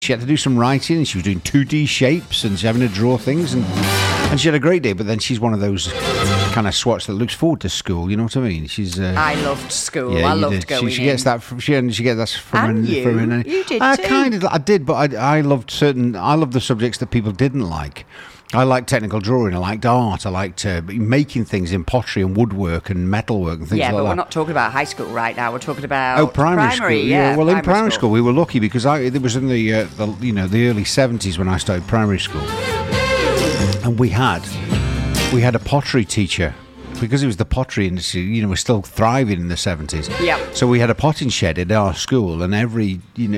She had to do some writing, and she was doing 2D shapes, and she's having to draw things, and she had a great day. But then she's one of those kind of swats that looks forward to school. You know what I mean? She's. I loved school. Yeah, I loved going. She gets that from. She gets that from. And you? From You did I too. I did, but I loved the subjects that people didn't like. I liked technical drawing. I liked art. I liked making things in pottery and woodwork and metalwork and things like that. Yeah, but we're not talking about high school right now. We're talking about primary school. Yeah, well, in primary school we were lucky because it was in the early 70s when I started primary school, and we had a pottery teacher. Because it was the pottery industry, was still thriving in the 70s. Yeah. So we had a potting shed at our school, and every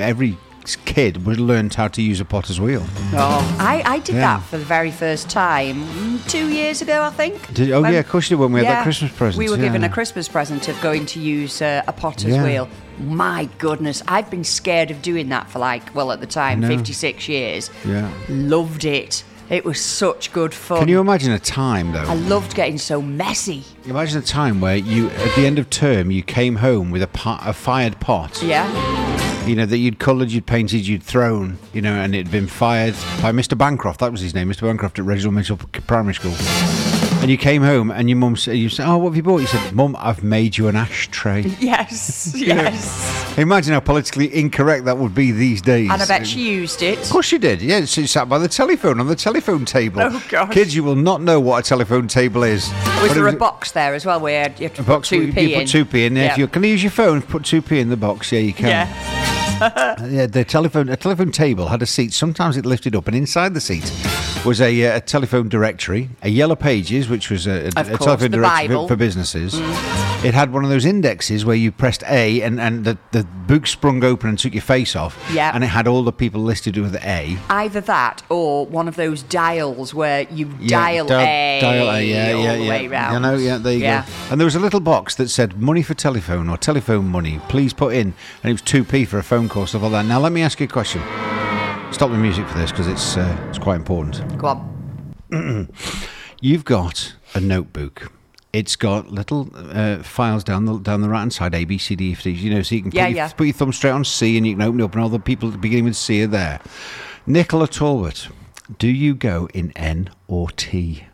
kid would learn how to use a potter's wheel. Oh, I did that for the very first time 2 years ago, I think. Yeah, of course you did, when we had that Christmas present. We were given a Christmas present of going to use a potter's wheel. My goodness, I've been scared of doing that for at the time, 56 years. Yeah. Loved it. It was such good fun. Can you imagine a time, though? I loved getting so messy. Imagine a time where at the end of term, you came home with a fired pot. Yeah. That you'd coloured, you'd painted, you'd thrown, and it'd been fired by Mr. Bancroft. That was his name, Mr. Bancroft at Reginald Mitchell Primary School. And you came home and your mum said, "Oh, what have you bought?" You said, "Mum, I've made you an ashtray." Yes, yes. Imagine how politically incorrect that would be these days. And I bet she used it. Of course she did. Yeah, she sat by the telephone on the telephone table. Oh, gosh. Kids, you will not know what a telephone table is. Was there a box there as well where you have to put 2p in? You put 2p in there. Yeah. Can you use your phone? Put 2p in the box. Yeah, you can. Yeah. Yeah, a telephone table had a seat. Sometimes it lifted up, and inside the seat was a telephone directory, a Yellow Pages, which was a telephone directory for businesses. It had one of those indexes where you pressed A and the book sprung open and took your face off. Yeah. And it had all the people listed with A. Either that or one of those dials where you dial A all the way round. There you go. And there was a little box that said money for telephone or telephone money, please put in. And it was 2p for a phone call, stuff like that. Now, let me ask you a question. Stop the music for this because it's quite important. Go on. You've got a notebook. It's got little files down the right hand side, A, B, C, D, F, D. So you can put your thumb straight on C, and you can open it up, and all the people beginning with C are there. Nicola Talbot, do you go in N or T?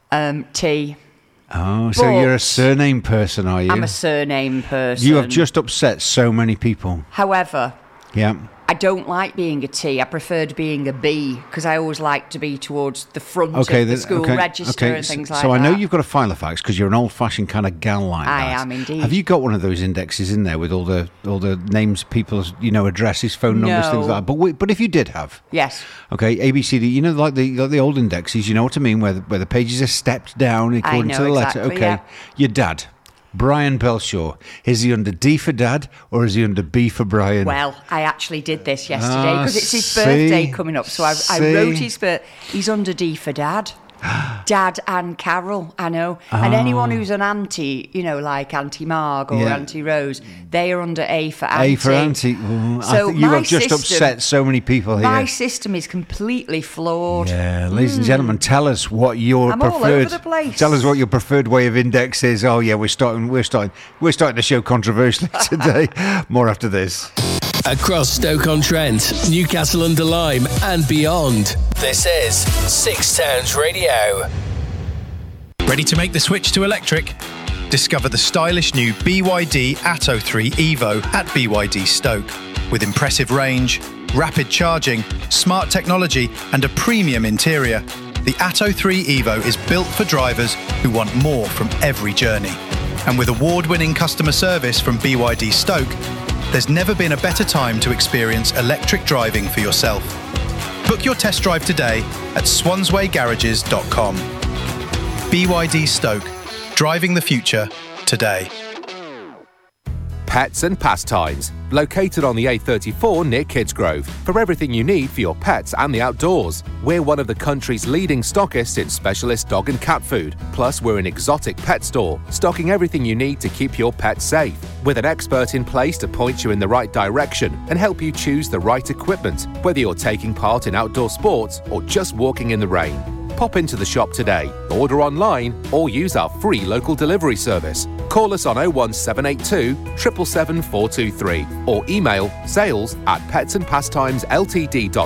T. Oh, so you're a surname person, are you? I'm a surname person. You have just upset so many people. However, yeah, I don't like being a T. I preferred being a B because I always like to be towards the front of the school register and things like that. So I know you've got a Filofax because you're an old-fashioned kind of gal like that. I am indeed. Have you got one of those indexes in there with all the names, people's addresses, phone numbers, things like that? But if you did have, yes, okay, ABCD, like the old indexes, you know what I mean, where the pages are stepped down according to the letter. Okay, yeah. Your dad. Brian Belshaw, is he under D for Dad or is he under B for Brian? Well, I actually did this yesterday because it's his birthday coming up, so I wrote his birthday. He's under D for Dad. Dad and Carol, I know. And anyone who's an auntie, like Auntie Marg or Auntie Rose, they are under A for Auntie. A for Auntie. So you have just upset so many people here. My system is completely flawed. Yeah, ladies and gentlemen, tell us what your I'm preferred. all over the place. Tell us what your preferred way of index is. Oh yeah, we're starting the show controversially today. More after this. Across Stoke-on-Trent, Newcastle-under-Lyme and beyond. This is Six Towns Radio. Ready to make the switch to electric? Discover the stylish new BYD Atto 3 Evo at BYD Stoke. With impressive range, rapid charging, smart technology and a premium interior, the Atto 3 Evo is built for drivers who want more from every journey. And with award-winning customer service from BYD Stoke, there's never been a better time to experience electric driving for yourself. Book your test drive today at swanswaygarages.com. BYD Stoke, driving the future today. Pets and Pastimes, located on the A34 near Kidsgrove, for everything you need for your pets and the outdoors. We're one of the country's leading stockists in specialist dog and cat food. Plus, we're an exotic pet store, stocking everything you need to keep your pets safe, with an expert in place to point you in the right direction and help you choose the right equipment, whether you're taking part in outdoor sports or just walking in the rain. Pop into the shop today, order online, or use our free local delivery service. Call us on 01782 777 423 or email sales@petsandpastimesLtd.co.uk.